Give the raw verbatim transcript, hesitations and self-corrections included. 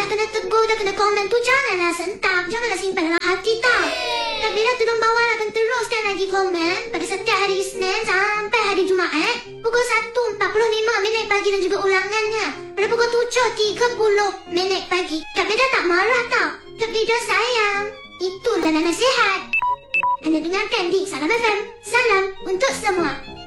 kena tegur, dah kena komen tu janganlah sentak. Janganlah simpan dalam hati tau. Tapi dah tolong bawalah akan teruskan lagi komen pada setiap hari Isnin sampai hari Jumaat pukul satu empat puluh lima minit pagi dan juga ulangannya pada pukul tujuh tiga puluh minit pagi. Kak Beda tak marah tau. Kak Beda sayang. Itu adalah nasihat. Anda dengarkan di Salam F M. Salam untuk semua.